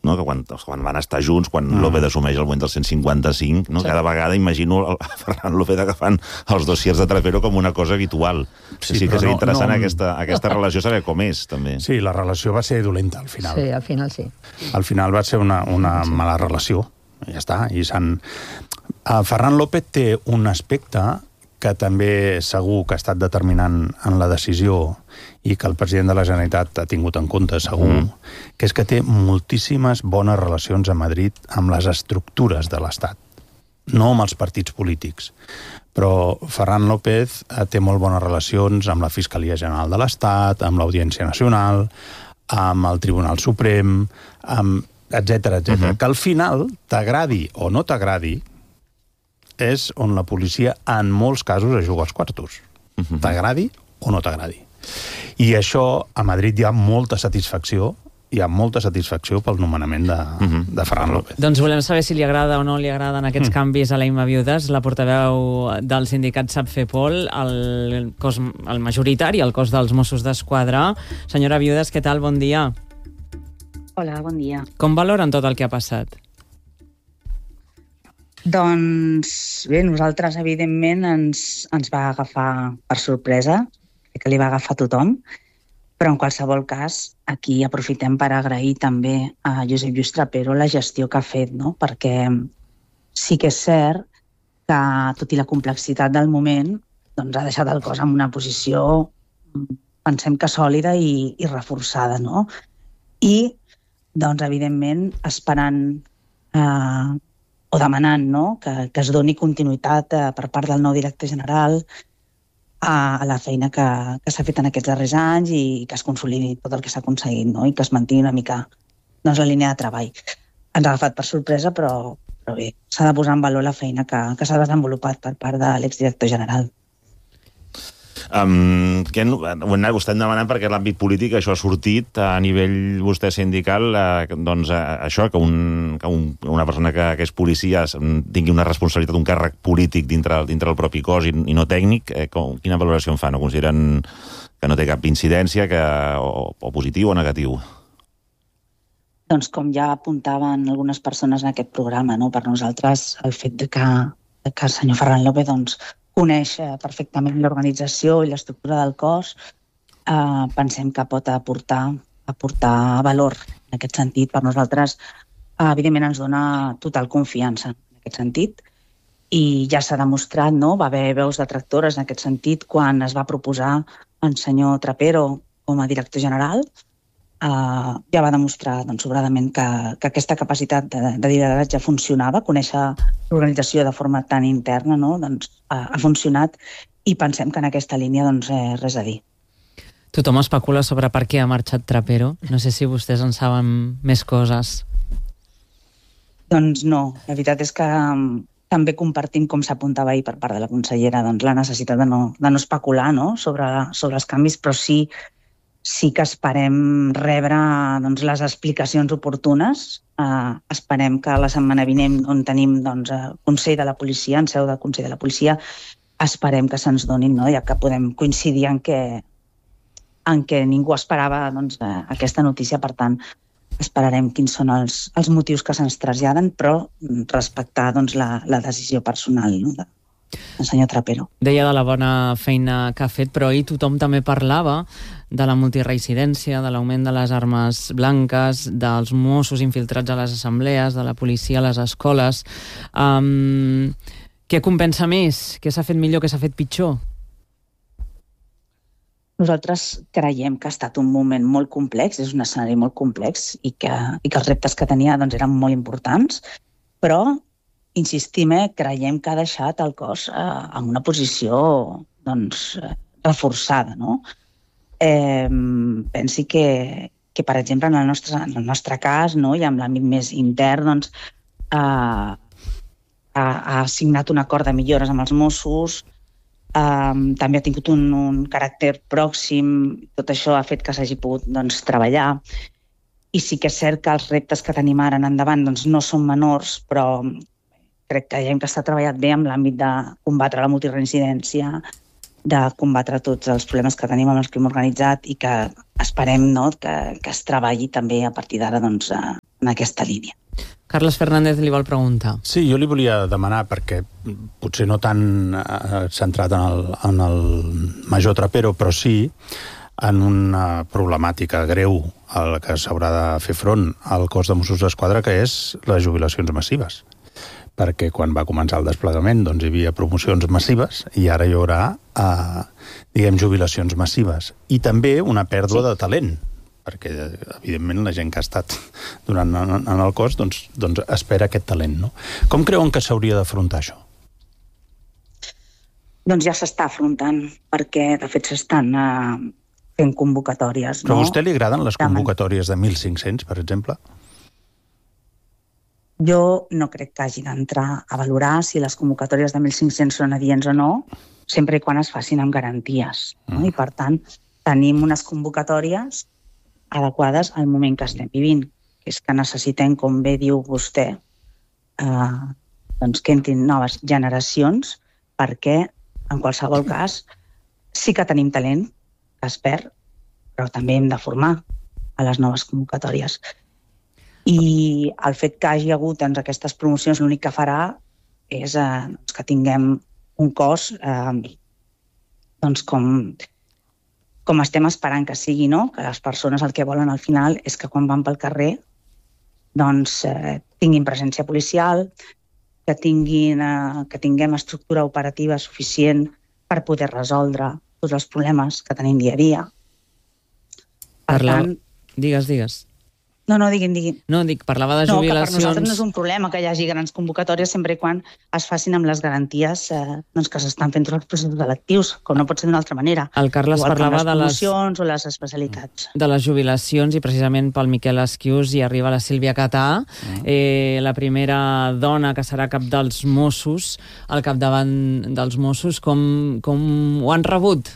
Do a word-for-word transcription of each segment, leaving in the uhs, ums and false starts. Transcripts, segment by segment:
no? Que quan, quan van estar junts, quan mm. López assumeix el moment del cent cinquanta-cinc, no? Sí. Cada vegada imagino el Ferran López agafant els dossiers de Trapero com una cosa habitual. Sí, sí que seria no, interessant no... aquesta, aquesta relació, saber com és, també. Sí, la relació va ser dolenta, al final. Sí, al final sí. Al final va ser una, una sí. mala relació, ja està. I s'han... Uh, Ferran López té un aspecte que també segur que ha estat determinant en la decisió i que el president de la Generalitat ha tingut en compte, segur, mm. que és que té moltíssimes bones relacions a Madrid amb les estructures de l'Estat, no amb els partits polítics. Però Ferran López té molt bones relacions amb la Fiscalia General de l'Estat, amb l'Audiència Nacional, amb el Tribunal Suprem, amb etcètera, etcètera. Mm-hmm. Que al final, t'agradi o no t'agradi, és on la policia, en molts casos, es juga als quartos. Uh-huh. T'agradi o no t'agradi. I això, a Madrid hi ha molta satisfacció, hi ha molta satisfacció pel nomenament de, uh-huh. de Ferran López. Doncs volem saber si li agrada o no li agraden aquests uh-huh. canvis a la Imma Viudes, la portaveu del sindicat SAPFEPOL, el cos, el majoritari, el cos dels Mossos d'Esquadra. Senyora Viudes, què tal? Bon dia. Hola, bon dia. Com valoren tot el que ha passat? Doncs bé, nosaltres evidentment ens, ens va agafar per sorpresa, crec que li va agafar a tothom, però en qualsevol cas aquí aprofitem per agrair també a Josep Lluís Trapero la gestió que ha fet, no? Perquè sí que és cert que, tot i la complexitat del moment, doncs ha deixat el cos en una posició, pensem que sòlida i, i reforçada, no? I, doncs, evidentment, esperant eh, o demanant, no?, que, que es doni continuïtat eh, per part del nou director general a, a la feina que, que s'ha fet en aquests darrers anys i que es consolidi tot el que s'ha aconseguit, no?, i que es mantingui una mica, doncs, la línia de treball. Ens ha agafat per sorpresa, però, però bé, s'ha de posar en valor la feina que, que s'ha desenvolupat per part de l'exdirector general. Um, que ho estem demanant perquè en l'àmbit polític això ha sortit a nivell vostè sindical, eh, doncs eh, això, que, un, que un, una persona que, que és policia tingui una responsabilitat, un càrrec polític dintre, dintre el propi cos i, i no tècnic, eh, com, quina valoració en fan? O consideren que no té cap incidència, que, o, o positiu o negatiu? Doncs com ja apuntaven algunes persones en aquest programa, no? Per nosaltres el fet de que, de que el senyor Ferran López doncs, coneix perfectament l'organització i l'estructura del cos, eh, pensem que pot aportar, aportar valor en aquest sentit. Per nosaltres, eh, evidentment, ens dona total confiança en aquest sentit i ja s'ha demostrat, no? Va haver veus detractores en aquest sentit quan es va proposar el senyor Trapero com a director general. Uh, ja va demostrar doncs, sobradament que, que aquesta capacitat de, de lideratge funcionava, conèixer l'organització de forma tan interna, no? Doncs, uh, ha funcionat i pensem que en aquesta línia doncs, eh, res a dir. Tothom especula sobre per què ha marxat Trapero. No sé si vostès en saben més coses. Doncs no, la veritat és que um, també compartim, com s'apuntava ahir per part de la consellera, doncs, la necessitat de no, de no especular, no? Sobre, sobre els canvis, però sí sí que esperem rebre doncs, les explicacions oportunes. Uh, esperem que la setmana vinent, on tenim doncs, el Consell de la Policia, en seu del Consell de la Policia, esperem que se'ns donin, no? Ja que podem coincidir en què, en què ningú esperava doncs, aquesta notícia. Per tant, esperarem quins són els, els motius que se'ns traslladen, però respectar doncs, la, la decisió personal, no? de, el senyor Trapero. Deia de la bona feina que ha fet, però ahir tothom també parlava de la multireincidència, de l'augment de les armes blanques, dels Mossos infiltrats a les assemblees, de la policia a les escoles. Um, què compensa més? Què s'ha fet millor, què s'ha fet pitjor? Nosaltres creiem que ha estat un moment molt complex, és un escenari molt complex i que, i que els reptes que tenia doncs, eren molt importants, però insistim, eh, creiem que ha deixat el cos eh, en una posició doncs, reforçada, no? Eh, pensi que, que, per exemple, en el nostre, en el nostre cas, no, i en l'àmbit més intern, doncs, eh, ha, ha signat un acord de millores amb els Mossos, eh, també ha tingut un, un caràcter pròxim, tot això ha fet que s'hagi pogut doncs, treballar. I sí que és cert que els reptes que tenim ara en endavant doncs, no són menors, però crec que ja hem estat treballat bé amb l'àmbit de combatre la multireincidència, de combatre tots els problemes que tenim amb el crim organitzat i que esperem no, que, que es treballi també a partir d'ara doncs, en aquesta línia. Carles Fernández li vol preguntar. Sí, jo li volia demanar, perquè potser no tan eh, centrat en el, en el major Trapero, però sí en una problemàtica greu a la que s'haurà de fer front al cos de Mossos d'Esquadra, que és les jubilacions massives. Perquè quan va començar el desplegament doncs, hi havia promocions massives i ara hi haurà eh, diguem, jubilacions massives. I també una pèrdua de talent, perquè evidentment la gent que ha estat durant en el cos doncs, doncs espera aquest talent. No? Com creuen que s'hauria d'afrontar això? Doncs ja s'està afrontant, perquè de fet s'estan uh, fent convocatòries. Però no? a vostè li agraden les convocatòries de mil cinc-cents, per exemple? Jo no crec que hagi d'entrar a valorar si les convocatòries de mil cinc-cents són adients o no, sempre i quan es facin amb garanties. No? Mm. I, per tant, tenim unes convocatòries adequades al moment que estem vivint, que és que necessitem, com bé diu vostè, eh, doncs que entrin noves generacions, perquè, en qualsevol cas, sí que tenim talent, que es perd, però també hem de formar a les noves convocatòries. I el fet que hagi hagut doncs, aquestes promocions l'únic que farà és eh, doncs, que tinguem un cos eh, doncs, com... com estem esperant que sigui, no? Que les persones el que volen al final és que quan van pel carrer doncs, eh, tinguin presència policial, que, tinguin, eh, que tinguem estructura operativa suficient per poder resoldre tots els problemes que tenim dia a dia. Per Parla... tant... Digues, digues. No, no, diguin, diguin. No, dic, parlava de no, jubilacions... No, que per nosaltres no és un problema que hi hagi grans convocatòries sempre i quan es facin amb les garanties eh, doncs que s'estan fent tots els processos electius, com no pot ser d'una altra manera. El Carles Igual parlava les de les... promocions o les especialitats. De les jubilacions, i precisament pel Miquel Esquius hi arriba la Sílvia Catà, mm. eh, la primera dona que serà cap dels Mossos, al capdavant dels Mossos. Com, com ho han rebut?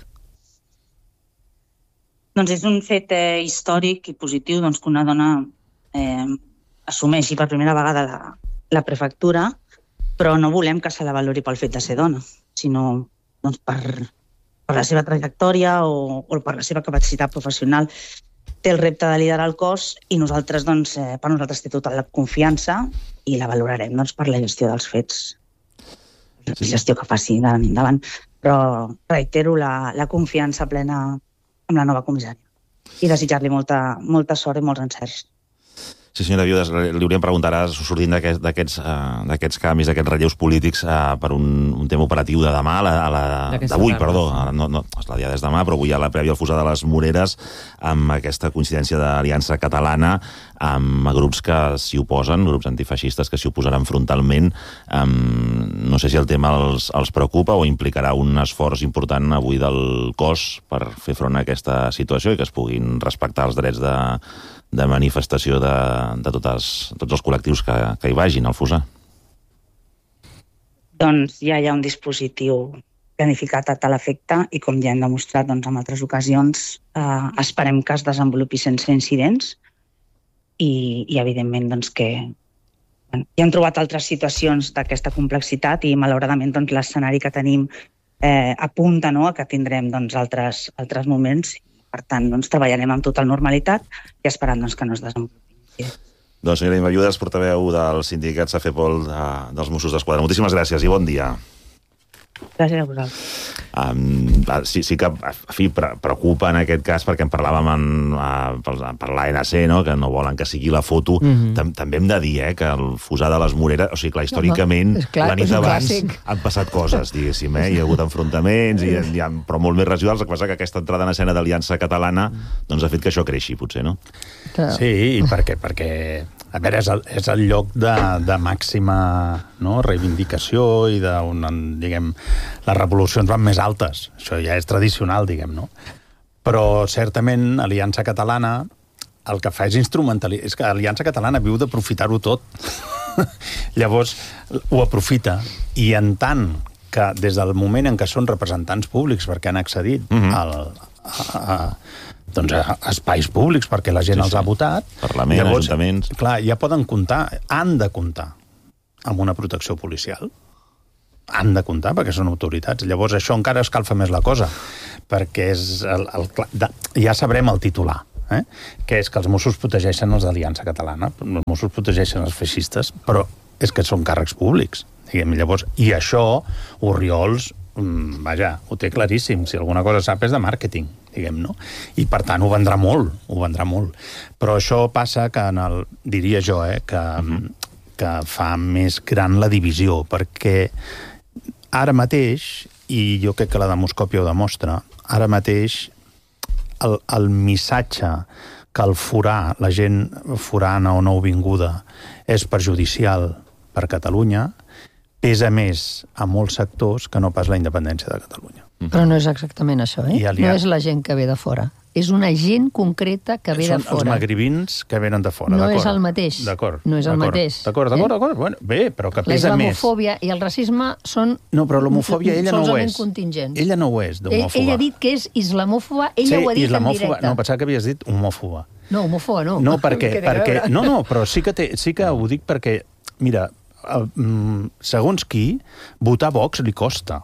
Doncs és un fet eh, històric i positiu doncs, que una dona eh, assumeixi per primera vegada la, la prefectura, però no volem que se la valori pel fet de ser dona, sinó doncs, per, per la seva trajectòria o, o per la seva capacitat professional. Té el repte de liderar el cos i nosaltres, doncs, eh, per nosaltres té tota la confiança i la valorarem doncs, per la gestió dels fets, la gestió que faci endavant. Però reitero la, la confiança plena amb la nova comissària i desitjar-li molta, molta sort i molts encerts. Sí, senyora Viudes, li hauríem preguntat ara, sortint d'aquests uh, canvis, d'aquests relleus polítics, uh, per un, un tema operatiu de demà, a la, a la, d'avui, perdó, a, no, no, és la dia des de demà, però avui hi ha la prèvia al Fossar de les Moreres, amb aquesta coincidència d'Aliança Catalana, amb grups que s'hi oposen, grups antifeixistes que s'hi oposaran frontalment. Um, no sé si el tema els, els preocupa o implicarà un esforç important avui del cos per fer front a aquesta situació i que es puguin respectar els drets de de manifestació de, de totes, tots els col·lectius que, que hi vagin al Fossar? Doncs ja hi ha un dispositiu planificat a tal efecte i, com ja hem demostrat doncs, en altres ocasions, eh, esperem que es desenvolupi sense incidents i, i evidentment, doncs, que bueno, ja hem trobat altres situacions d'aquesta complexitat i, malauradament, doncs, l'escenari que tenim eh, apunta, no?, a que tindrem doncs, altres, altres moments. Per tant, doncs, treballarem amb total normalitat i esperant doncs, que no es desenvolupi. Doncs, senyora Imma Viudes, portaveu del sindicat SAFEPOL de, dels Mossos d'Esquadra. Moltíssimes gràcies i bon dia. Gràcies a vosaltres. Um, sí, sí que, en fi, preocupa en aquest cas perquè en parlàvem en, uh, per, per l'A N C, no?, que no volen que sigui la foto. Mm-hmm. Tam També hem de dir eh, que el Fossar de les Moreres, o sigui, clar, històricament, no, no, clar, la nit d'abans han passat coses, diguéssim, eh? Hi ha hagut enfrontaments, i, i ha, però molt més residuals. El que passa que aquesta entrada en escena d'Aliança Catalana doncs, ha fet que això creixi, potser, no? Sí, i per què? Perquè, a veure, és el, és el lloc de, de màxima, no?, reivindicació i de, un, diguem, les revolucions van més altes. Això ja és tradicional, diguem, no? Però, certament, Aliança Catalana el que fa és instrumentalitzar. És que Aliança Catalana viu d'aprofitar-ho tot. Llavors, ho aprofita. I en tant que, des del moment en què són representants públics, perquè han accedit mm-hmm. al, a, a, doncs a espais públics, perquè la gent sí, els sí. ha votat... Parlament, llavors, ajuntaments... Clar, ja poden comptar, han de comptar amb una protecció policial. Han de comptar, perquè són autoritats. Llavors això encara escalfa més la cosa, perquè és el, el, ja sabrem el titular eh? Que és que els Mossos protegeixen els d'Aliança Catalana, els Mossos protegeixen els feixistes, però és que són càrrecs públics, diguem. Llavors, i això, Orriols, vaja, ho té claríssim. Si alguna cosa sap és de màrqueting, diguem, no? I, per tant, ho vendrà molt, ho vendrà molt. Però això passa que, en el, diria jo, eh, que, uh-huh. que fa més gran la divisió, perquè ara mateix, i jo crec que la demoscòpia ho demostra, ara mateix el, el missatge que el forà, la gent forana o nouvinguda, és perjudicial per Catalunya, pesa més a molts sectors que no pas la independència de Catalunya. Però no és exactament això, eh? No és la gent que ve de fora. És una gent concreta que ve de fora. Són els magribins que venen de fora, no d'acord? No és el mateix. D'acord. No és el mateix. D'acord, d'acord, eh? d'acord. Bueno, bé, però que pesa més. La islamofòbia i el racisme són... No, però l'homofòbia ella no ho és. Contingents. Ella no ho és, d'homòfoba. Ell, ell ha dit que és islamòfoba, ella sí, ho ha dit islamòfoba. en directe. No, pensava que havies dit homòfoba. No, homòfoba no. No, perquè... perquè no, no, però sí que, té, sí que ho dic perquè, mira, segons qui, votar Vox li costa.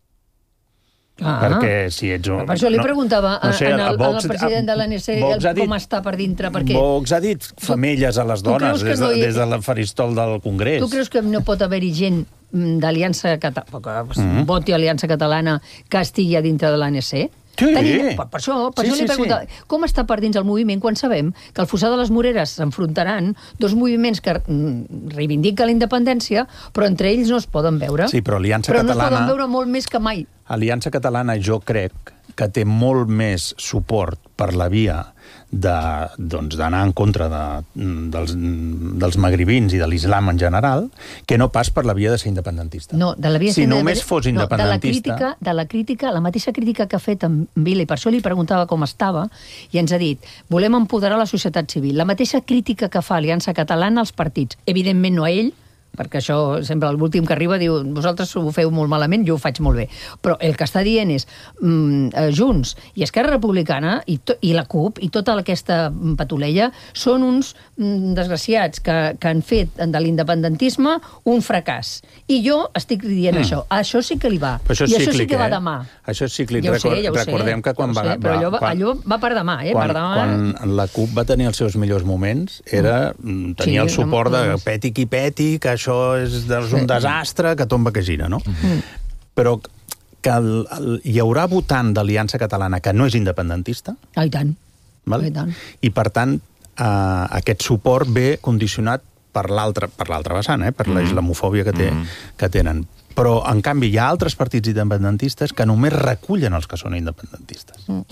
Ah, perquè si ets un... Per això li preguntava no, no sé, en el, Vox, el president de l'A N C Vox dit, com està per dintre, perquè... Vox ha dit femelles a les dones des, de, des del faristol del Congrés. Tu creus que no pot haver-hi gent d'Aliança Catalana, que mm-hmm. voti Aliança Catalana, que estigui a dintre de l'A N C? Sí. Tenim, per, per això, per sí, això li sí, preguntava, sí. Com està per dins el moviment quan sabem que al Fossar de les Moreres s'enfrontaran dos moviments que reivindiquen la independència, però entre ells no es poden veure. Sí, però Aliança però Catalana... no es poden veure molt més que mai. Aliança Catalana, jo crec que té molt més suport per la via de, doncs, d'anar en contra de, dels, dels magribins i de l'islam en general, que no pas per la via de ser independentista. No, de la via si només fos independentista... No, de la crítica, de la crítica, la mateixa crítica que ha fet en Vila, i per això li preguntava com estava, i ens ha dit, volem empoderar la societat civil. La mateixa crítica que fa Aliança Catalana als partits. Evidentment no a ell, perquè això sempre l'últim que arriba diu vosaltres ho feu molt malament, jo ho faig molt bé. Però el que està dient és mm, Junts i Esquerra Republicana i, to, i la CUP i tota aquesta patulella són uns mm, desgraciats que, que han fet de l'independentisme un fracàs. I jo estic dient mm. això. Això sí que li va. Això I cíclic, això sí que va eh? demà. Això és cíclic. Ja ho sé, ja ho Recordem sé, que quan ja va... Sé, però allò, quan, allò va per demà, eh? Quan, per demà. quan la CUP va tenir els seus millors moments, era tenia sí, el suport no, no, de peti qui peti, que això és, és un sí. desastre, que tomba que gira, no? Mm. Però que el, el, hi haurà votant d'Aliança Catalana que no és independentista. Ah, i tant. Val? Ah, i tant. I, per tant, eh, aquest suport ve condicionat per l'altra per l'altra vessant, eh? Per mm. la islamofòbia que, té, mm. que tenen. Però, en canvi, hi ha altres partits independentistes que només recullen els que són independentistes. Mm.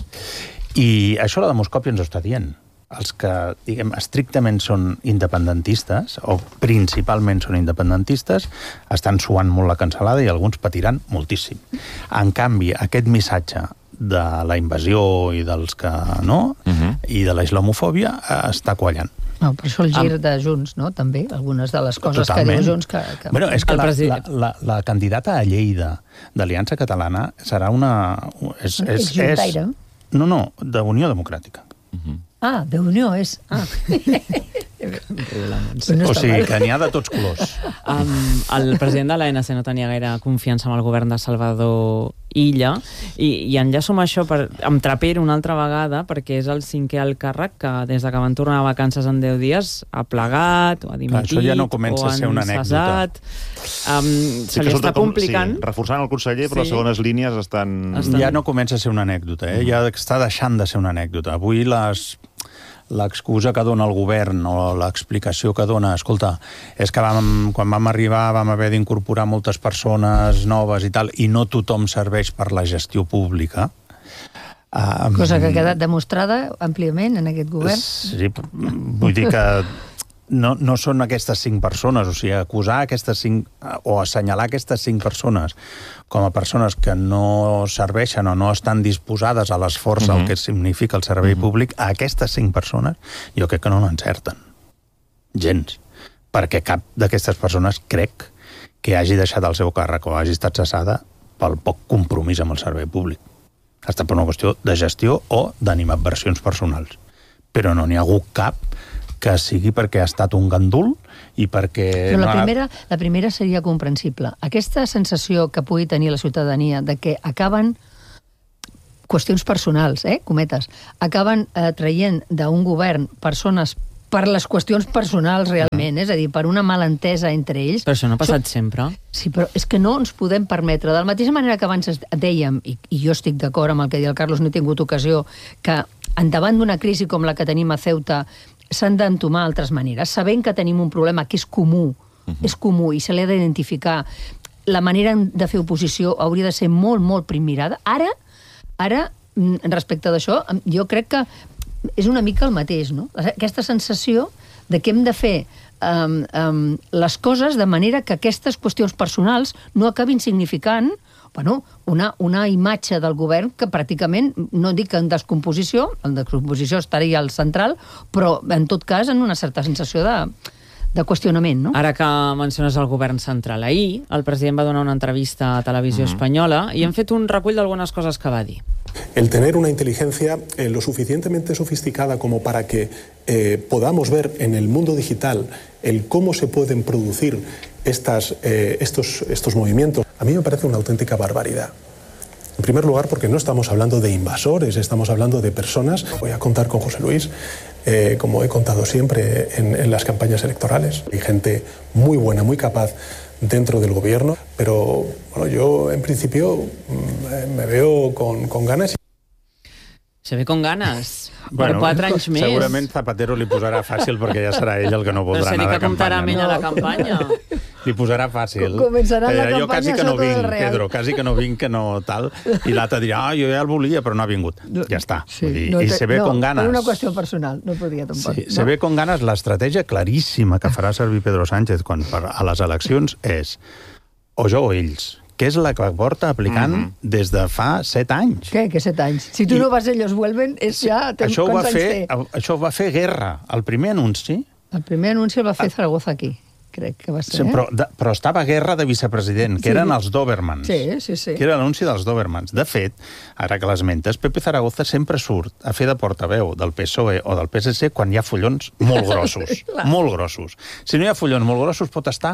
I això la demoscòpia ens ho està dient. Els que, diguem, estrictament són independentistes, o principalment són independentistes, estan suant molt la cancel·lada i alguns patiran moltíssim. En canvi, aquest missatge de la invasió i dels que no, uh-huh. i de la islamofòbia, està quallant. No, per això el gir de Junts, no?, també, algunes de les coses Totalment. Que diu Junts que... que... Bueno, és que la, la, la, la candidata a Lleida d'Aliança Catalana serà una... És, és, és, és, no, no, d'Unió Democràtica. Uh-huh. Ah, d'Unió és... Ah. no o sigui, que n'hi ha de tots colors. Um, el president de l'A N C no tenia gaire confiança amb el govern de Salvador Illa, i, i enllaço amb això per, amb Trapero una altra vegada, perquè és el cinquè alt càrrec que des de que van tornar a vacances en deu dies ha plegat, o ha dimitit, això ja no comença a ser una anècdota. Um, sí se li està complicant. Com, sí, reforçant el conseller, però sí. les segones línies estan... estan... Ja no comença a ser una anècdota, eh? ja està deixant de ser una anècdota. Avui les... l'excusa que dona el govern o l'explicació que dona, escolta, és que vam, quan vam arribar vam haver d'incorporar moltes persones noves i tal, i no tothom serveix per la gestió pública. Um, Cosa que ha quedat demostrada àmpliament en aquest govern. Sí, vull dir que no, no són aquestes cinc persones, o sigui, acusar aquestes cinc, o assenyalar aquestes cinc persones com a persones que no serveixen o no estan disposades a l'esforç uh-huh. al que significa el servei uh-huh. públic, a aquestes cinc persones jo crec que no l'encerten. Gens. Perquè cap d'aquestes persones crec que hagi deixat el seu càrrec o hagi estat cessada pel poc compromís amb el servei públic. Ha estat per una qüestió de gestió o d'animadversions personals. Però no n'hi ha hagut cap que sigui perquè ha estat un gandul i perquè... Però la primera, la primera seria comprensible. Aquesta sensació que pugui tenir la ciutadania de que acaben qüestions personals, eh, cometes, acaben eh, traient d'un govern persones per les qüestions personals realment, mm. és a dir, per una malentesa entre ells. Però això no ha passat so... sempre. Sí, però és que no ens podem permetre. De la mateixa manera que abans dèiem, i, i jo estic d'acord amb el que deia el Carlos, no he tingut ocasió, que endavant d'una crisi com la que tenim a Ceuta s'han d'entomar altres maneres, sabent que tenim un problema que és comú, mm-hmm. és comú i se l'ha d'identificar. La manera de fer oposició hauria de ser molt, molt primmirada. Ara, ara, respecte d'això, jo crec que és una mica el mateix, no? Aquesta sensació de que hem de fer um, um, les coses de manera que aquestes qüestions personals no acabin significant bueno, una, una imatge del govern que pràcticament, no dic en descomposició, en descomposició estaria al central, però en tot cas en una certa sensació de, de qüestionament, no? Ara que menciones el govern central, ahir el president va donar una entrevista a Televisió mm-hmm. Espanyola i hem fet un recull d'algunes coses que va dir. El tener una inteligencia eh, lo suficientemente sofisticada como para que eh, podamos ver en el mundo digital el cómo se pueden producir estas, eh, estos, estos movimientos, a mí me parece una auténtica barbaridad. En primer lugar, porque no estamos hablando de invasores, estamos hablando de personas. Voy a contar con José Luis, eh, como he contado siempre en, en las campañas electorales. Hay gente muy buena, muy capaz dentro del gobierno, pero bueno, yo en principio me veo con, con ganas. Se ve con ganes. Bueno, per quatre anys més. Segurament Zapatero li posarà fàcil perquè ja serà ell el que no voldrà anar de campanya. No sé ni que comptarà amb ell a la campanya. Li posarà fàcil. Començarà la jo campanya quasi que no sota vinc, del Real. Pedro, quasi que no vinc, que no tal. I l'altre dirà, ah, jo ja el volia, però no ha vingut. Ja està. Sí, Vull dir, no, I se ve no, con ganas. Per una qüestió personal, no podia tampoc. Sí, no? se ve con ganas. L'estratègia claríssima que farà servir Pedro Sánchez quan a les eleccions és o jo o ells, que és la que porta aplicant mm-hmm. des de fa set anys. Què? Que set anys? Si tu I... no vas, ells vuelven, és ja... Ten... Això ho, va Quants fer, anys té? això ho va fer Guerra. El primer anunci... El primer anunci el va fer Zaragoza aquí, crec que va ser. Sí, però, de, però estava Guerra de vicepresident, que sí. eren els Dobermans. Sí, sí, sí. Que era l'anunci dels Dobermans. De fet, ara que l'esmentes, Pepe Zaragoza sempre surt a fer de portaveu del P S O E o del P S C quan hi ha follons molt grossos. Sí, molt grossos. Si no hi ha follons molt grossos, pot estar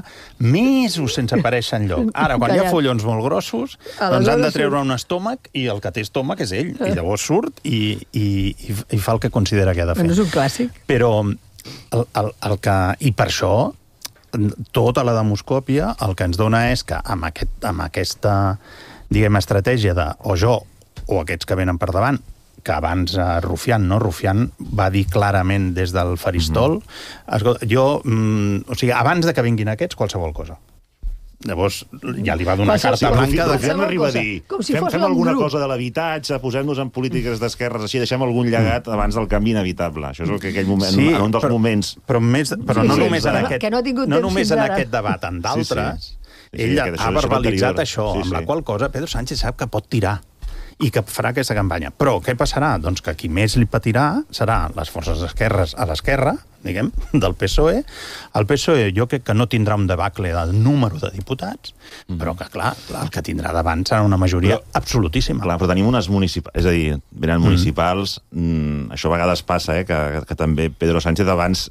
mesos sense aparèixer enlloc. Ara, quan hi ha follons molt grossos, doncs han de treure un estómac i el que té estómac és ell. I llavors surt i, i, i, i fa el que considera que ha de fer. No és un clàssic. Però el, el, el que... I per això tota la demoscòpia el que ens dona és que amb, aquest, amb aquesta, diguem, estratègia de o jo o aquests que venen per davant, que abans uh, Rufián, no? Rufián va dir clarament des del faristol, mm-hmm. escolta, jo, mm, o sigui, abans de que vinguin aquests, qualsevol cosa. Llavors, ja li va donar Passa, carta sí, blanca de que... Fem arribar a dir, si fem, fem alguna grup. cosa de l'habitatge, posem-nos en polítiques d'esquerres, així deixem algun llegat abans del canvi inevitable. Això és el que aquell moment, sí, en un dels però, moments... Però, més, però sí, no sí, només en que aquest, no, no només en aquest debat, en d'altres, sí, sí. ell sí, ha verbalitzat això, sí, amb sí. la qual cosa Pedro Sánchez sap que pot tirar i que farà aquesta campanya. Però què passarà? Doncs que qui més li patirà serà les forces d'esquerres a l'esquerra, diguem, del P S O E. El P S O E jo crec que no tindrà un debacle del número de diputats, mm. però que, clar, el que tindrà davant serà una majoria però, absolutíssima. Clar, però tenim unes municipals, és a dir, venen mm. municipals, mm, això a vegades passa, eh, que, que, que també Pedro Sánchez abans,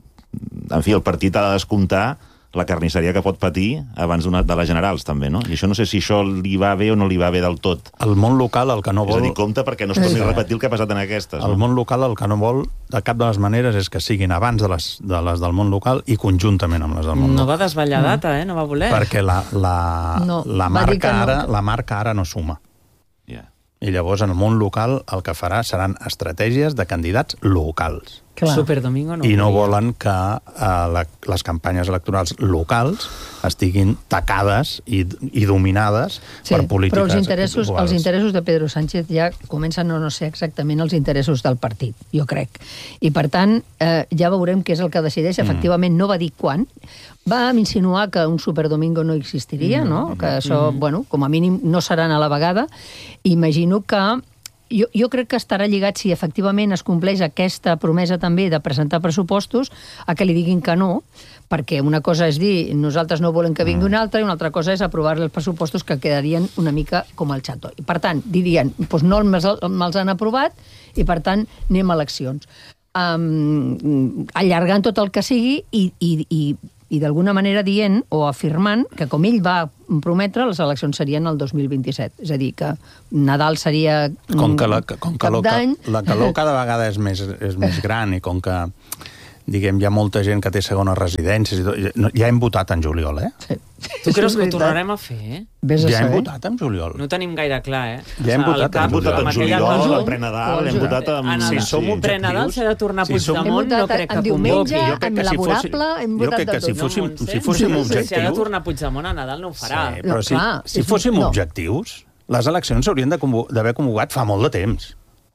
en fi, el partit ha de descomptar la carnisseria que pot patir abans de les generals, també, no? I això no sé si això li va bé o no li va bé del tot. El món local el que no vol... És a dir, compte perquè no es torni a repetir el que ha passat en aquestes. El no? món local el que no vol, de cap de les maneres, és que siguin abans de les, de les del món local i conjuntament amb les del món no local. No va desvetllar data, eh? No va voler. Perquè la, la, no, la, marca, no. ara, la marca ara no suma. Yeah. I llavors en el món local el que farà seran estratègies de candidats locals. Clar. Superdomingo no I no volia. volen que uh, la, les campanyes electorals locals estiguin tacades i, i dominades sí, per polítiques però els interessos, iguals. els interessos de Pedro Sánchez ja comencen a no ser exactament els interessos del partit, jo crec. I, per tant, eh, ja veurem què és el que decideix. Mm. Efectivament, no va dir quan. Va insinuar que un superdomingo no existiria, mm. no? Que això, mm. bueno, com a mínim no seran a la vegada. Imagino que Jo, jo crec que estarà lligat, si efectivament es compleix aquesta promesa també de presentar pressupostos, a que li diguin que no, perquè una cosa és dir nosaltres no volem que vingui una altra i una altra cosa és aprovar els pressupostos que quedarien una mica com el xató. I per tant, dirien, doncs no me'ls me han aprovat i per tant anem a eleccions. Um, allargant tot el que sigui i, i, i i d'alguna manera dient o afirmant que, com ell va prometre, les eleccions serien el dos mil vint-i-set. És a dir, que Nadal seria com que la, com que cap la, d'any. La calor cada vegada és més, és més gran i com que, diguem, hi ha molta gent que té segones residències i tot, ja hem votat en juliol, eh? Sí. Tu creus que ho tornarem a fer, eh? Ves a Ja hem saber. votat en juliol. No ho tenim gaire clar, eh? Ja hem votat, cap- Hem votat en amb aquella juliol, cosa- el pre-Nadal, hem votat amb... En el Si som sí. pre-Nadal s'ha de tornar a si som- Hem Puigdemont, no votat crec en que diumenge, convoqui. Jo crec en que si laborable, fossi- hem jo votat crec que de si tot. fóssim, Montse? si fóssim Si ha de objectius... tornar Puigdemont a Nadal, no ho farà. Sí, però No, si, clar, si és- fóssim no. objectius, les eleccions s'haurien de convo- d'haver convocat fa molt de temps.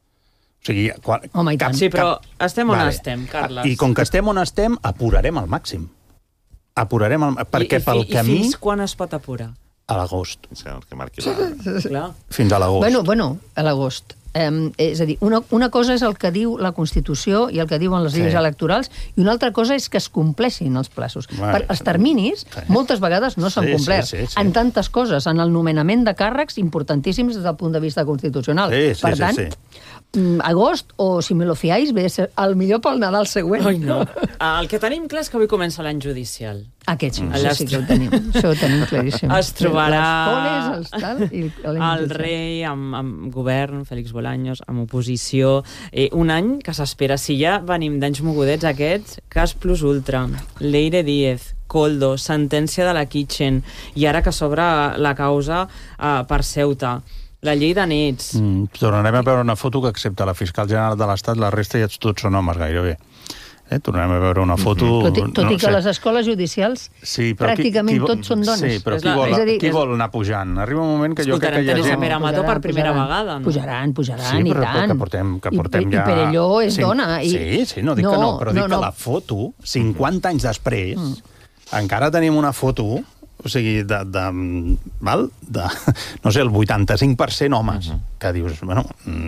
O sigui, quan, Home, i tant. Sí, però estem on Vale. estem, Carles. I com que estem on estem, apurarem al màxim. Apurarem al... Perquè I, i, pel i camí fins quan es pot apurar? a l'agost. És que que marqui la... Clar. Fins a l'agost. Bueno, bueno, a l'agost. Um, és a dir, una, una cosa és el que diu la Constitució i el que diuen les lleis Sí. electorals i una altra cosa és que es compleixin els plaços. Vale. Per, els terminis, Sí. moltes vegades no s'han Sí, complert. sí, sí, sí. En tantes coses, en el nomenament de càrrecs importantíssims des del punt de vista constitucional. Sí, sí, per sí, tant, sí. mm, agost, o si me lo fiáis, ve a ser el millor pel Nadal següent. Ai, no. El que tenim clar és que avui comença l'any judicial. Aquest sí, Allà això sí que ho tenim. Això ho tenim claríssim. Es trobarà Les poles, els tal, i el l'any rei amb, amb govern, Félix Bolaños, amb oposició. Eh, un any que s'espera, si ja venim d'anys mogudets aquests, Cas Plus Ultra, Leire Díez, Koldo, sentència de la Kitchen, i ara que s'obre la causa eh, per Ceuta, la llei de nets. Mm, tornarem a veure una foto que, excepte la fiscal general de l'Estat, la resta ja tots són homes gairebé. Eh? Tornarem a veure una foto... Tot, i, tot no i que sé. les escoles judicials Sí, però pràcticament qui, qui, tots són dones. Sí, però És qui, la- vol, és a dir, qui és- vol anar pujant? Arriba un moment que jo crec que Escoltarem hi ha Teresa gent... Pere Amato per primera vegada, no? Pujaran, pujaran, Sí, i però, però tant. que portem, que I- portem i, ja... I Perelló és Cinc- dona. I... Sí, sí, no dic que no, però dic que la foto, cinquanta anys després, encara tenim una foto, o sigui, de, de, val? de no sé, el vuitanta-cinc per cent homes, uh -huh. que dius, bueno,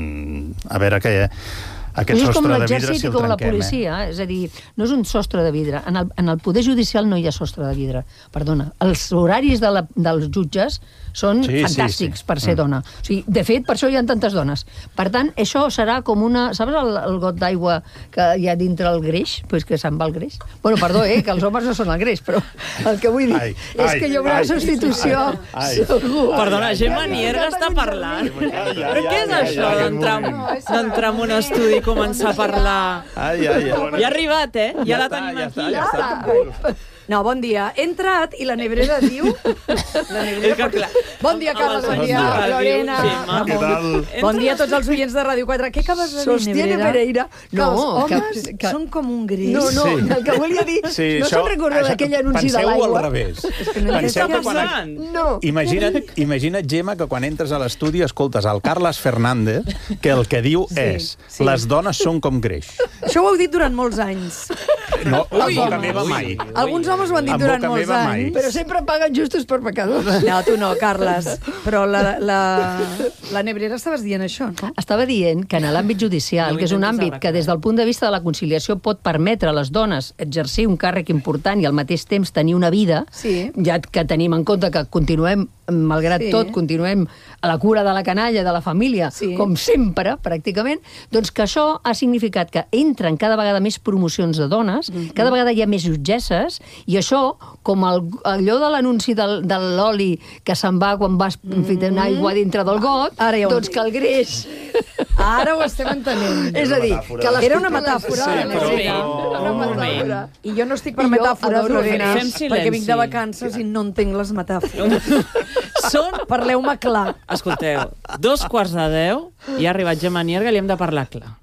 mm, a veure què... Aquest és com sostre de vidre, l'exèrcit si i el com la trenquem, policia, eh? És a dir, no és un sostre de vidre. En el, en el poder judicial no hi ha sostre de vidre. Perdona, els horaris de la, dels jutges són Sí, sí, fantàstics sí. per ser Mm. dona. O sigui, de fet, per això hi ha tantes dones. Per tant, això serà com una... Saps el, el got d'aigua que hi ha dintre el greix? Pues que se'n va el greix. Bueno, perdó, eh, que els homes no són el greix, però el que vull dir Ai, és ai, que hi haurà ai, substitució. ai. Segur. Perdona, Gemma ai, Nierga ai, està ai, parlant. ai, ai, Però què és ai, això ai, ai, d'entrar un moment. d'entrar en un estudi i començar a parlar? Ai, ai, ai. Ja ha arribat, eh? Ja la està, tenim ja aquí. està, ja està. No, bon dia. He entrat i la nebrera diu... La nebrera És que, clar, Bon dia, amb Carles, els bon oients dia, de ràdio, Lorena. Gemma. Ramon. Què tal? Bon dia a tots els oients de Ràdio quatre. Què acabes de dir, Sostiene nebrera? Pereira. Que No, els que- homes que- són com un greix. No, no, Sí. el que volia dir... Sí, no això- se'n recorda això- d'aquell anunci de penseu-ho l'aigua? al revés. que no Penseu Què que està quan... passant? No. Imagina't, imagina't, Gemma, que quan entres a l'estudi escoltes el Carles Fernández, que el que diu Sí, és sí. les dones són com greix. Això ho heu dit durant molts anys. No, en Ui, boca ui, meva ui. mai. Alguns homes ho han dit En durant boca molts meva mai. anys. Però sempre paguen justos per pecadors. No, tu no, Carles. Però la, la, la nebrera estaves dient això, no? Estava dient que en l'àmbit judicial, No que és un intentis àmbit que des del punt de vista de la conciliació pot permetre a les dones exercir un càrrec important i al mateix temps tenir una vida, Sí. ja que tenim en compte que continuem, malgrat Sí. tot, continuem a la cura de la canalla, de la família, Sí. com sempre, pràcticament, doncs que això ha significat que entren cada vegada més promocions de dones, Mhm. cada vegada hi ha més jutgesses, i això, com el, allò de l'anunci del, de l'oli que se'n va quan vas fitant aigua dintre del got, Mhm. Ara ja ho doncs entenc. que el greix... Ara ho estem entenent. És a dir, que les Era una pupil·les- metàfora, Sí, però- Era una Un moment. metàfora. I jo no estic per I jo metàfores, adoro Lorena, Fem silenci. perquè vinc de vacances i no entenc les metàfores. Són... Parleu-me clar. Escolteu, dos quarts de deu i ha arribat Gemma Nierga i li hem de parlar clar.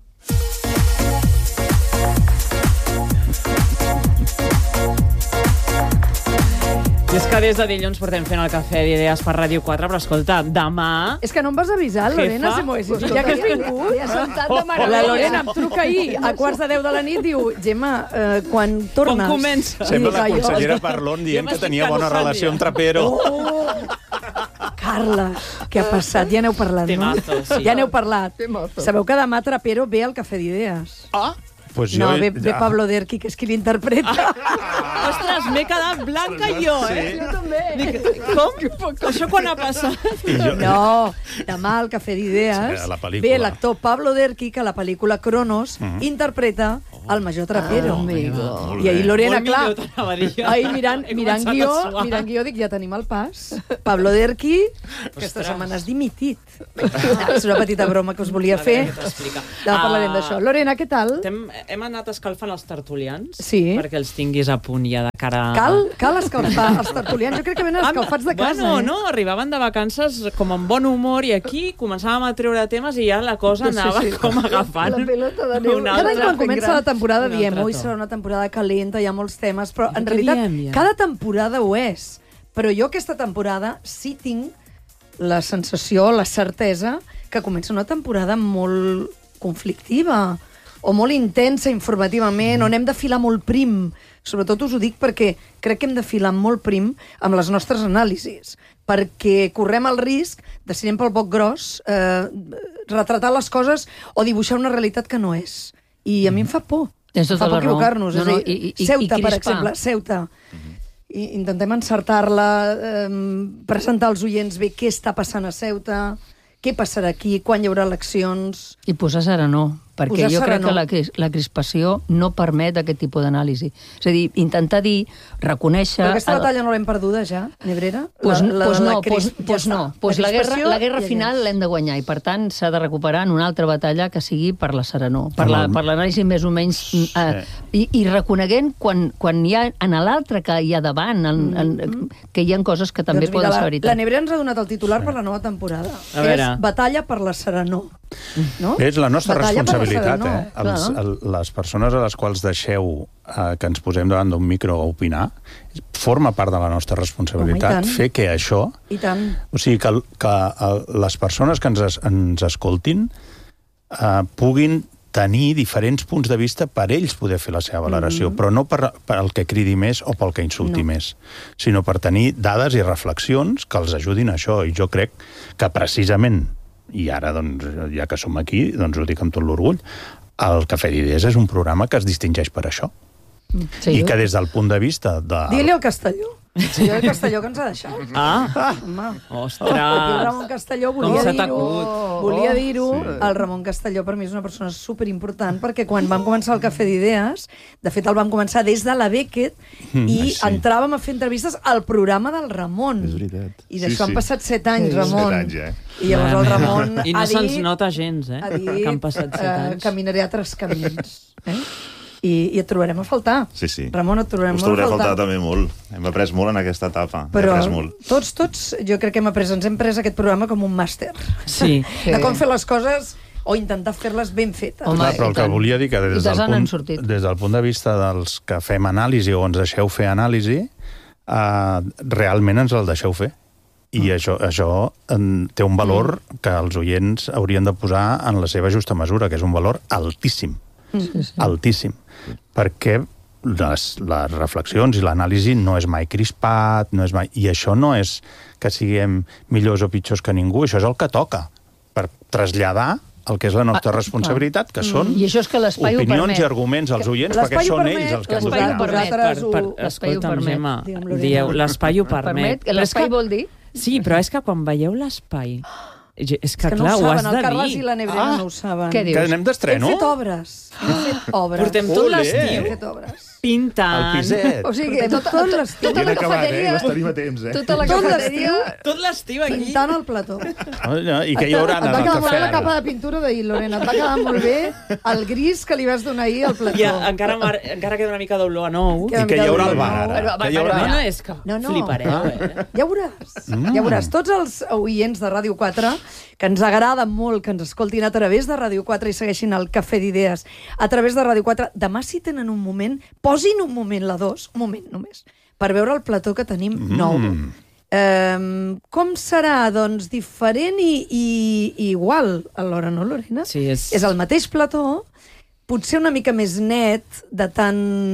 I és que des de dilluns portem fent el cafè d'idees per Ràdio quatre, però escolta, demà... És que no em vas avisar, Lorena, Jefa. si m'ho haguessis dit. Ja que has vingut... Ja s'ha sentat de La meravella. Lorena em truca ahir a quarts de deu de la nit, diu, Gemma, eh, quan tornes... Quan comença? Sembla la I dic, consellera Parlon dient Jo que m'estic tenia bona cansant relació ja. amb Trapero. Oh, Carla, què ha passat? Ja n'heu parlat, no? Temazo, sí. Ja n'heu parlat. Temazo. Sabeu que demà Trapero ve al Cafè d'Idees. Ah, Pues no, jo... ve, ve Pablo Derqui, que és qui l'interpreta. Ostres, m'he quedat blanca jo, eh? Jo també. Dic, com? Això quan ha passat? Jo... No, demà al Cafè d'Idees Sí, a la pel·lícula. ve l'actor Pablo Derqui, que a la pel·lícula Cronos Mhm. interpreta el Major Trapero. Ah, amigo. I ahir Lorena, Molt clar, millor, t'anava a dir jo. ahir mirant, He mirant, començat guió, a suar. mirant guió, dic, ja tenim el pas. Pablo Derqui, aquesta Ostres. setmana has dimitit. És una petita broma que us volia A fer. veure què t'explica. Demà parlarem Ah, d'això. Lorena, què tal? Hem, hem anat escalfant els tertulians Sí. perquè els tinguis a punt ja de cara... Cal, cal escalfar els tertulians. Jo crec que venen escalfats de casa. Bueno, eh? no, arribaven de vacances com amb bon humor i aquí començàvem a treure temes i ja la cosa anava Sí, sí. com agafant La pelota de neu. un Cada any altre- quan comença la temporada un diem, altre ui, to. serà una temporada calenta, hi ha molts temes, però en Què realitat diem, ja? cada temporada ho és. Però jo aquesta temporada sí tinc la sensació, la certesa, que comença una temporada molt conflictiva o molt intensa informativament, on hem de filar molt prim. Sobretot us ho dic perquè crec que hem de filar molt prim amb les nostres anàlisis, perquè correm el risc de, si anem pel poc gros, eh, retratar les coses o dibuixar una realitat que no és. I a mi em fa por. Tens tota fa por la raó. equivocar-nos. No, és no, a dir, i- i- i Ceuta, per crispar. exemple, Ceuta. I intentem encertar-la, eh, presentar als oients bé què està passant a Ceuta, què passarà aquí, quan hi haurà eleccions... I posar serenor, perquè Posar jo crec serenor. que la, cris- la crispació no permet aquest tipus d'anàlisi. És a dir, intentar dir, reconèixer... Però aquesta el- batalla no l'hem perduda ja, Nebrera? Pues, la, la, pues de la no, pues, cris- ja pues està. no. Pues la, guerra, crispació la guerra ja final és. l'hem de guanyar i, per tant, s'ha de recuperar en una altra batalla que sigui per la serenor, per la- per l'anàlisi més o menys... Eh, i, I reconeguent quan, quan hi ha en l'altre que hi ha davant, en, en, que hi ha coses que també Doncs mira, poden la, ser la veritat. Nebrera ens ha donat el titular per la nova temporada. A veure. És Batalla per la serenor. No? És la nostra Batalla per la responsabilitat, serenor, eh? Els, clar. el, les persones a les quals deixeu eh, que ens posem davant d'un micro a opinar, forma part de la nostra responsabilitat Home, i tant. fer que això... I tant. O sigui, que, el- que el, les persones que ens, es- ens escoltin eh, puguin tenir diferents punts de vista per ells poder fer la seva valoració, mm -hmm. però no per, per el que cridi més o pel que insulti No. més, sinó per tenir dades i reflexions que els ajudin a això. I jo crec que precisament, i ara, doncs, ja que som aquí, doncs ho dic amb tot l'orgull, el Cafè d'Idees és un programa que es distingeix per això. Sí, I que des del punt de vista de... Digue-li al Castelló. Sí, el Castelló que ens ha deixat. Ah, Home. ostres! El Ramon Castelló Com volia s'ha dir-ho. tacut. Volia dir-ho. El Ramon Castelló per mi és una persona superimportant perquè quan vam començar el Cafè d'Idees, de fet el vam començar des de la Beckett i sí. entràvem a fer entrevistes al programa del Ramon. És veritat. I d'això Sí, sí. han passat set anys, Sí, Ramon. set anys, eh? I llavors el Ramon I no ha se'ns dit... nota gens, eh? ha dit, Que han passat set eh, anys. caminaré altres camins. Eh? I, I et trobarem a faltar. Sí, sí. Ramon, et trobarem Us molt trobaré a a faltar. faltar també molt. Hem après molt en aquesta etapa. Però Hem après molt. tots, tots, jo crec que hem après, ens hem pres aquest programa com un màster. Sí. De com fer les coses o intentar fer-les ben fetes. Home, Clar, però el i que tant. volia dir que I des te del, n'han punt, sortit. des del punt de vista dels que fem anàlisi o ens deixeu fer anàlisi, eh, realment ens el deixeu fer. I Ah. això, això en, té un valor Mm. que els oients haurien de posar en la seva justa mesura, que és un valor altíssim. Sí, sí. Altíssim. Perquè les, les reflexions i l'anàlisi no és mai crispat, no és mai... I això no és que siguem millors o pitjors que ningú, això és el que toca, per traslladar el que és la nostra Ah, responsabilitat, que són I això és que l'espai ho opinions permet. i arguments als oients, perquè L'espai ho són permet, ells els que han l'espai ho d'opinar. permet. Vosaltres per, per, ho- l'espai ho escolta'm, permet. Gemma, Digue'm, Lorena. dieu, l'espai ho permet. Permet, que Però és l'espai vol dir... Sí, però és que quan veieu l'espai... És que, És que clar, no ho ho saben, has el de Carles dir. i la Nebrera no ho saben. Què dius? Que anem Hem d'estreno? fet obres. Hem fet obres. Portem tot Olé! l'estiu Hem fet obres. pintant. El piset. O sigui, Tot- tot, tot- tot tot- l'estiu. tota la Ben acabat, eh? cafeteria- Us tenim a temps, eh? Tota la Tot cafeteria... Tot l'estiu aquí. Pintant el plató. I què hi haurà Et en va el quedar molt bé cafè? la capa de pintura d'ahir, Lorena. Et va quedar molt bé el gris que li vas donar ahir al plató. I encara, mar- encara queda una mica d'olor a nou. Queda I què hi haurà al No, bar, ara? però- Què hi haurà? No, no, és que No, no. flipareu, eh? Ja veuràs, mm. ja veuràs. Tots els oients de Ràdio quatre, que ens agrada molt que ens escoltin a través de Ràdio quatre i segueixin el Cafè d'Idees a través de Ràdio quatre, demà si tenen un moment, posin un moment la dos, un moment només, per veure el plató que tenim Mm. nou. Um, com serà? Doncs diferent i, i, i igual alhora, no, Lorena? Sí, és- És el mateix plató, potser una mica més net, de tant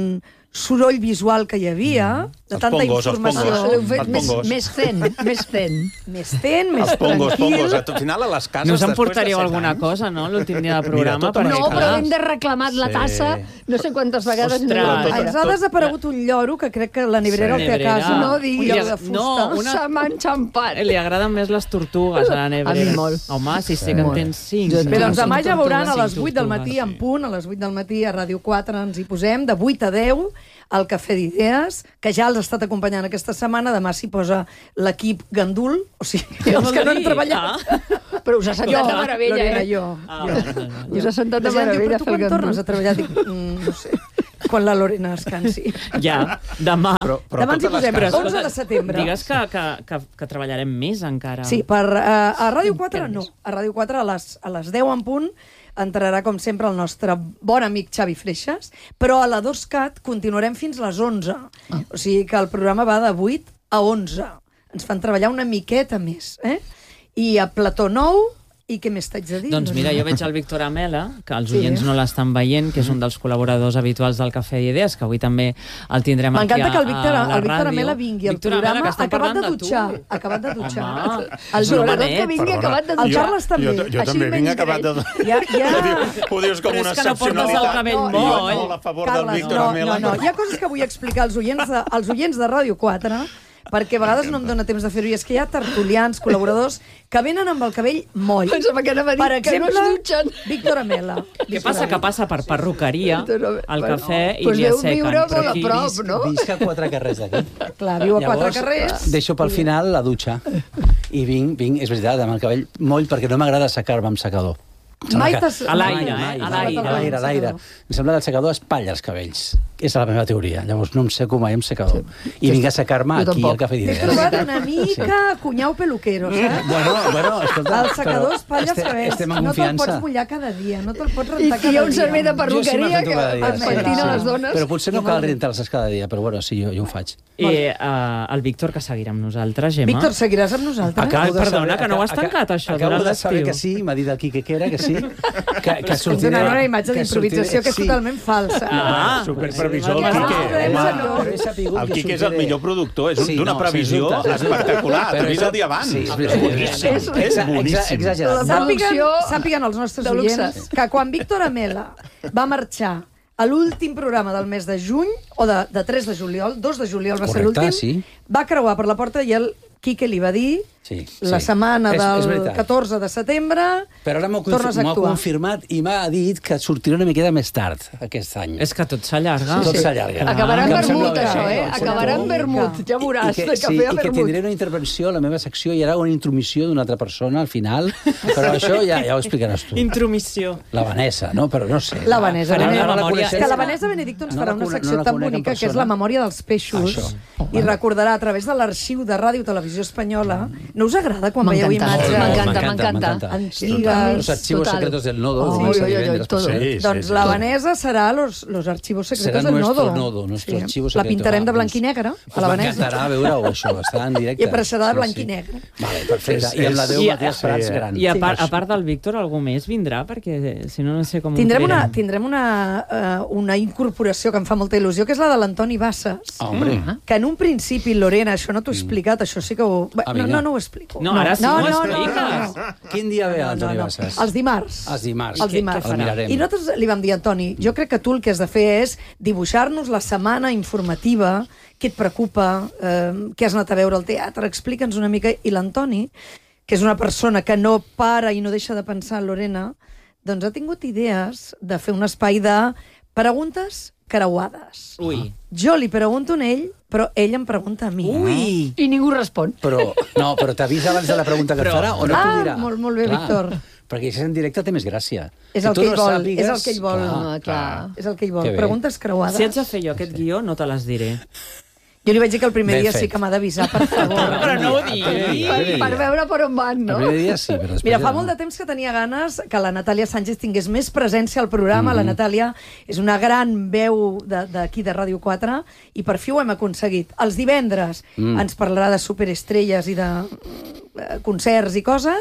soroll visual que hi havia, de Els tanta pongos, els informació. pongos. L'heu fet Els més, pongos. més zen, més zen. Més ten, més Els pongos, tranquil. pongos. Al final, a les cases... No us després de emportaríeu set alguna anys- cosa, no?, l'últim dia de programa? Mira, tota una No, mica. però hem de reclamar la Sí. tassa no sé quantes vegades. Ostres. No, Tot- Ens ha desaparegut un lloro que crec que la nebrera el té a Nebrera. casa. No diguis. Un lloro de fusta. No, una- Se m'ha enxampat. Li agraden més les tortugues a la Nebrera. A mi molt. Home, si sé que en tens cinc. Jo Bé, doncs Són demà ja veuran a les tortugues. vuit del matí, en punt, a les vuit del matí a Ràdio quatre ens hi posem, de vuit a deu, al Cafè d'Idees, que ja els ha estat acompanyant aquesta setmana. Demà s'hi posa l'equip Gandul, o sigui, els que no han treballat. Però us ha sentat de Jo, meravella, Lorena, eh? jo. Ah, jo. vale, vale. Us ha sentat de La gent diu, meravella però tu fer el quan tornes gandul. a treballar? Dic, mm, no sé, quan la Lorena descansi. Ja, demà. Però, però Demà ens hi totes les posem, cases- onze de setembre. Digues que, que, que, que treballarem més encara. Sí, per, uh, a Ràdio quatre no. A Ràdio quatre a les, a les deu en punt entrarà, com sempre, el nostre bon amic Xavi Freixas, però a la dos cat continuarem fins les onze. Ah. O sigui que el programa va de vuit a onze. Ens fan treballar una miqueta més, eh? I a Plató nou, i què més t'haig de dir? Doncs mira, jo veig el Víctor Amela, que els Sí. oients no l'estan veient, que és un dels col·laboradors habituals del Cafè d'Idees, que avui també el tindrem aquí a, M'encanta que el Víctor, a la el Víctor ràdio. Amela vingui al Víctor Amela, programa que estem acabat de parlant dutxar. tu. Acabat de dutxar. Home, El és un sobretot homenet. que vingui acabat de El dutxar. Carles també. Jo, jo Així també vinc menys acabat de... Ja, ja... Ho dius com Però una és que no portes el excepcionalitat. cabell Jo moll. molt a favor del Carles, Víctor no, Amela. no, no. Hi ha coses que vull explicar als oients de, als oients de Ràdio quatre, perquè a vegades no em dona temps de fer-ho, i és que hi ha tertulians, col·laboradors, que venen amb el cabell moll. Pensava que anava a dir Per que no es exemple, dutxen. Víctor Amela. Què passa? Que passa per perruqueria, al cafè, i Pues li deu assequen. viure Però molt a aquí- prop, no? Visc a quatre carrers d'aquí. Clar, viu a quatre Llavors, carrers. deixo pel final la dutxa. I vinc, vinc, és veritat, amb el cabell moll, perquè no m'agrada assecar-me amb secador. Em sembla Mai que- t'has... A l'aire, Mai, eh? mai, A mai, l'aire. A l'aire, a l'aire. Em sembla que el secador espatlla els cabells. És la meva teoria. Llavors no em seco mai amb secador. I vinc a assecar-me Jo aquí tampoc. al Cafè T'he d'Idees. trobat una mica cunyau peluquero, saps? Bueno, bueno, escolta... El secador espatlla els estem- cabells. Estem en No te'l confiança. pots mullar cada dia, no te'l pots I rentar que cada hi ha un dia. servei de Jo sí perruqueria m'afecto que cada dia, es sí, pentina sí. les dones. Però potser no cal rentar-les cada dia, però bueno, sí, jo, jo ho faig. I uh, el Víctor, que seguirà amb nosaltres, Gemma. Víctor, seguiràs amb nosaltres? Acabo de perdona, saber- que no ho has aca- tancat, això, Acabo durant de saber l'estiu. que sí, m'ha dit el Quique que era, que sí. Que, que Estic sortiré... donant una imatge que d'improvisació sortiré- que és sí. totalment falsa. Ah, Superprevisor, sí, el sí, Quique. sí, Home, no. Però he sapigut el que Quique és el sortiré- millor productor, és un- Sí, d'una no, previsió sens dubte. espectacular. Però T'ho he vist és- el dia abans. Sí, és És veritat. boníssim. És- És Exa- boníssim. exagerat. La Sàpiguen, producció sàpiguen els nostres de luxe. oients que quan Víctor Amela va marxar a l'últim programa del mes de juny, o de, de tres de juliol, dos de juliol va ser Correcte, l'últim, sí. va creuar per la porta i el Quique li va dir Sí, la sí. setmana És- és del veritat. catorze de setembre Però ara m'ho tornes a m'ho ha actuar. confirmat i m'ha dit que sortirà una miqueta més tard aquest any. És que tot s'allarga. Tot s'allarga. Acabarà en Que em sembla vermut, bé. això, eh? Em sembla Acabarà en bé. vermut. Ja veuràs, I de que, sí, cafè a i que vermut. tindré una intervenció a la meva secció i hi haurà una intromissió d'una altra persona al final, però això ja, ja ho explicaràs tu. Intromissió. La Vanessa, no? Però no sé. La Vanessa Farà Benedicto. una la memòria- És que la Vanessa Benedicto ens No farà la una conec- secció no la tan conec en bonica que és persona. la memòria dels peixos Això. i recordarà a través de l'arxiu de Ràdio Televisió Espanyola. No us agrada quan veieu M'encanta, imatges m'encanta, M'encanta, m'encanta. antigues? Los archivos Total. secretos del nodo. Oh, como se oi, oi, divendres, oi, per todo. cert. Sí, Doncs sí, la sí. Vanessa serà los, los archivos secretos Serà del nuestro nodo. nodo, nuestro archivo La secreto. pintarem de Ah, blanc i doncs- negre, a Us la Vanessa. m'encantarà veure-ho, això, està en directe. I apareixerà de Sí, blanc sí. i negre. Vale, perfecte. És- I amb la és- Déu I- Matías Prats sí. gran. I a, Sí. part, a part del Víctor, algú més vindrà? Perquè si no, no sé com Tindrem ho una, crearem. tindrem una, uh, una incorporació que em fa molta il·lusió, que és la de l'Antoni Bassas. Hombre. Que en un principi, Lorena, això no t'ho he explicat, això sí que ho... Ah, no, vinga. no, no ho explico. No, ara sí no, ho no, no, expliques. no, no. Quin dia ve No, Antoni no, no. Bassas? Els dimarts. Els dimarts. Els Què- dimarts. què farà? El mirarem. I nosaltres li vam dir, Antoni, jo crec que tu el que has de fer és dibuixar-nos la setmana informativa, què et preocupa, eh, què has anat a veure al teatre, explica'ns una mica. I l'Antoni, que és una persona que no para i no deixa de pensar, Lorena, doncs ha tingut idees de fer un espai de preguntes creuades. Ui. Jo li pregunto a ell, però ell em pregunta a mi. Ui. I ningú respon. Però, no, però t'avisa abans de la pregunta que et Però- farà o no Ah, t'ho dirà? molt, molt bé, Víctor. Perquè si és en directe té més gràcia. És Si el tu que no ell vol, sàpigues, és el que ell vol. clar. Ah, clar. És el que ell vol. Que bé. Preguntes creuades. Si haig de fer jo aquest guió, no te les diré. Jo li vaig dir que el primer Ben dia fet. sí que m'ha d'avisar, per favor. Però no ho El primer diguis. dia, el primer Per dia. veure per on van, El no? primer dia sí, però després Mira, ja fa no. molt de temps que tenia ganes que la Natàlia Sánchez tingués més presència al programa. Mhm. La Natàlia és una gran veu de- d'aquí de, de Ràdio quatre i per fi ho hem aconseguit. Els divendres Mm. ens parlarà de superestrelles i de eh, concerts i coses,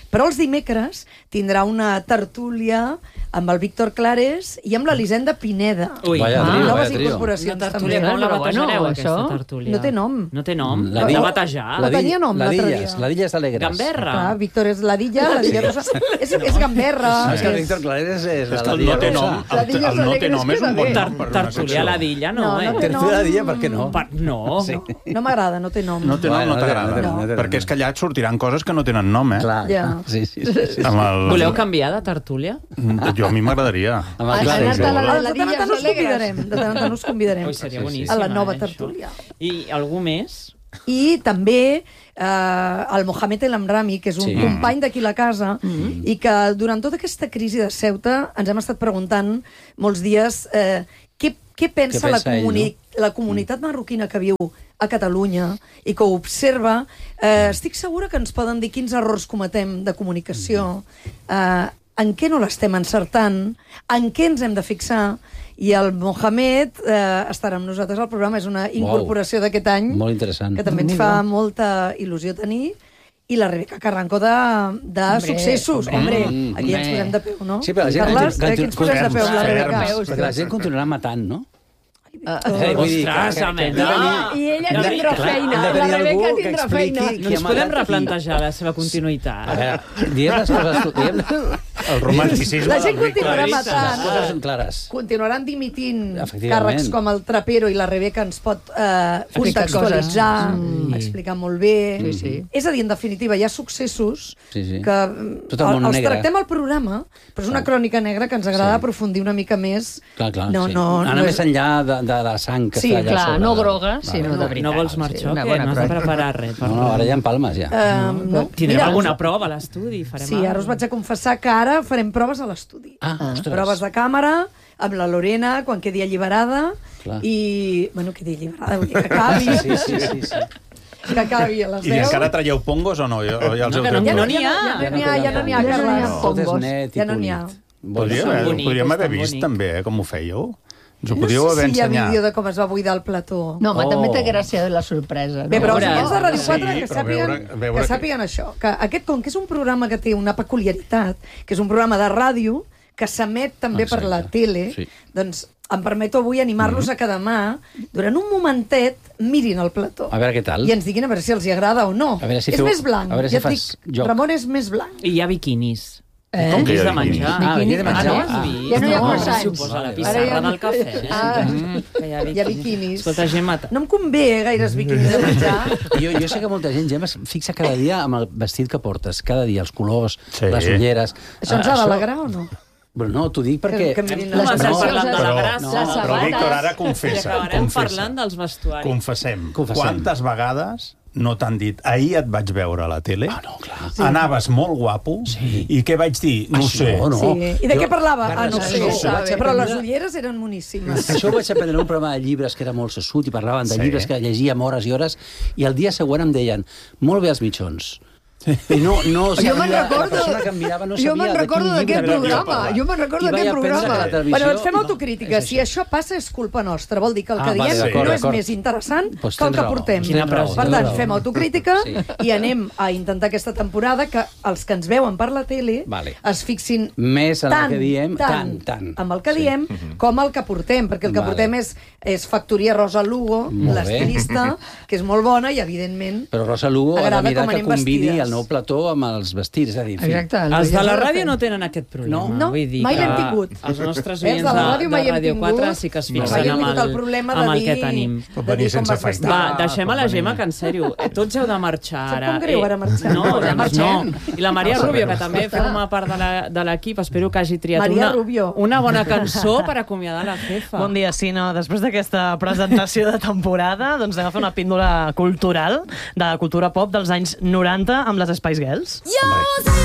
Però els dimecres tindrà una tertúlia amb el Víctor Clares i amb l'Elisenda Pineda. Ui, Vaya Ah, trio, noves vaya trio. incorporacions La tertúlia, també. com la Però bueno, batejareu, aquesta això tertúlia? no té nom. No té nom? La La di- de batejar? La tenia nom l'altre Ladilles, dia. Ladilles alegres. Gamberra? Clar, Víctor és ladilla, ladilla rosa. És, és gamberra. No, és que el és- Víctor Clares és És la que el ladilla no té rosa. nom, el, Ladilles el no té alegres nom és un bon queda nom bé. per una Tertúlia secció. ladilla, no, No, eh? no té Tertúlia ladilla, per què no? Pa- No. Sí. No m'agrada, no té nom. No té nom, Bueno, no no té- t'agrada. no té nom, no té nom. Perquè és que allà et sortiran coses que no tenen nom, eh? Clar, Ja. sí, sí, sí, sí. Amb el... Voleu canviar de tertúlia? Jo a mi m'agradaria. Amb Ah, el Clares. Anat a la- Ah, de tant en Ladilles tant us alegres. convidarem. De tant en tant us convidarem Ui, seria Sí, sí. boníssima, a la nova eh, tertúlia. això. I algú més? I també eh, el Mohamed El Amrami, que és un Sí. company d'aquí la casa, i que durant tota aquesta crisi de Ceuta ens hem estat preguntant molts dies eh, què, què pensa, Què la, pensa ell, comuni no? la comunitat marroquina que viu a Catalunya i que ho observa. Eh, estic segura que ens poden dir quins errors cometem de comunicació, eh, en què no l'estem encertant, en què ens hem de fixar, i el Mohamed eh, estarà amb nosaltres al programa, és una incorporació d'aquest any, Molt interessant. que també ens fa molta il·lusió tenir, i la Rebeca Carranco de, de Hombre, successos. hombre, Hombre, aquí ens hombre. posem de peu, no? Sí, però la gent... Carles, continu- aquí ens posem de peu, la ferms, Rebeca. ferms. Perquè la gent continuarà matant, no? Ah, Eh, vull dir que- Ostres, que- que- Amanda. que- Ah, i ella hem de- tindrà clar, feina, hem de la tenir algú Rebeca que tindrà expliqui feina. qui No ha ens podem matat qui. replantejar la seva continuïtat. A veure, diem les coses... Diem... El romanticisme La gent del Víctor. continuarà Les matant. coses són clares. Continuaran dimitint Efectivament. càrrecs com el Trapero, i la Rebeca ens pot eh, Explicar contextualitzar, coses. explicar molt bé. Sí, sí. És a dir, en definitiva, hi ha successos Sí, sí. que Tot el món els negre. tractem al programa, però és una crònica negra que ens agrada aprofundir una mica més. Clar, clar, no, sí. no, Anar no més és- enllà de, de la sang que Sí, està allà clar, sobre. no la- groga, sinó de veritat. No vols marxar Sí, o una què? bona No has de crònica. preparar res. Per No, no, ara ja en palmes, ja. Eh, no. Tindrem Mira, alguna us- prova a l'estudi? Farem Sí, alguna ara us vaig a confessar que ara farem proves a l'estudi. Ah, ostres. Proves de càmera, amb la Lorena, quan quedi alliberada, Clar. i... Bueno, quedi alliberada, vull dir que acabi. Sí, sí, sí, sí. Que acabi a les I deu. encara traieu pongos o no? Ja, o ja els No, heu que no- tret no tots? n'hi ha. Ja no n'hi ha, ja no n'hi ha, Ja no n'hi ha Carles. Tot és pongos. net i Ja no n'hi ha. polit. Podríeu, Són eh? bonics, Podríem haver estan vist bonics. també eh, com ho fèieu. Ens ho No podríeu sé haver si hi ha ensenyat. vídeo de com es va buidar el plató. No, home, Oh. també té gràcia la sorpresa. No? Bé, però els Veure- oients de Ràdio Sí, quatre que però sàpiguen, veure- veure que que- sàpiguen això, que aquest, com que és un programa que té una peculiaritat, que és un programa de ràdio, que s'emet també per la Exacte. tele, Sí. doncs em permeto avui animar-los a que demà, durant un momentet, mirin el plató. A veure què tal. I ens diguin a veure si els hi agrada o no. A veure si és feu- més blanc. a veure si ja et fas dic, joc. Ramon és més blanc. I hi ha biquinis. Eh? Com que hi ha de biquinis? menjar. Ah, aquí he de menjar. Ah, no ho has Ah. vist? Ja no hi ha no, croissants. suposa la Vale, pissarra vale. Ara ja- del cafè. Eh? Ah. Mm, que hi ha biquinis. Hi ha biquinis. Escolta, Gemma, No em convé gaires biquinis de menjar. Jo, jo sé que molta gent ja es fixa cada dia amb el vestit que portes, cada dia, els colors, Sí. les ulleres... Això ens Ah, ha d'alegrar o no? Bueno, no, t'ho dic perquè... Que- que mirin hem les començat No, parlant de la però- grassa. no, Però, sabates. Víctor, ara I confessa. acabarem confessa. parlant dels vestuaris. Confessem. Confessem. Quantes vegades no t'han dit ahir et vaig veure a la tele, Ah, no, clar. sí. anaves molt guapo, sí. i què vaig dir? No ho Això, sé. no. Sí. I de Jo- què parlava? Carles, Ah, no ho sé. això ho vaig Però aprendre- les ulleres eren moníssimes. Això ho vaig aprendre en un programa de llibres que era molt sassut i parlaven de Sí. llibres que llegíem hores i hores i el dia següent em deien molt bé els mitjons. I no, no Jo me'n sabia, recordo... la persona que em mirava no jo sabia me'n de recordo quin llibre d'aquest havia programa. parlat. Jo me'n recordo I vaig d'aquest aprendre que programa. la televisió... Bueno, doncs fem no, autocrítica. és Si això. això passa és culpa nostra. Vol dir que el que Ah, vale, diem d'acord, no és d'acord. més interessant Pues que el tens que raó. portem. Quina raó, Per tens tant, raó. fem autocrítica Sí. i anem a intentar aquesta temporada que els que ens veuen per la tele Vale. es fixin Més en el tant, que diem, tant, tant, tant. amb el que Sí. diem com el que portem, perquè el que Vale. portem és, és Factoria Rosa Lugo, Molt bé. l'estilista, que és molt bona i, evidentment, Però Rosa Lugo ha de Agrada mirar com que anem combini vestides. el nou plató amb els vestits. És a dir, en fi, Exacte. Els de la Ja s'ha de ràdio fer. no tenen aquest problema. No, vull dir mai que l'hem tingut. Els nostres Eh, els oients de de, la ràdio mai de hem Ràdio quatre tingut. sí que es No. fixen Mai hem amb tingut el, el problema de amb el dir- que tenim. Pot de venir dir com sense vas vestit. afaitar. Va, deixem a la pot Gemma, venir- que en sèrio, eh, tots heu de marxar Sap ara. com greu, ara marxem? No, Ja doncs marxem. no. I la Maria No Rubio, que sabem. també Ja està. forma part de la- de l'equip, espero que hagi triat Maria una, Rubio. una bona cançó per acomiadar la jefa. Bon dia, sí, no, després d'aquesta presentació de temporada, doncs anem a fer una píndola cultural de la cultura pop dels anys noranta amb les Spice Girls. Yo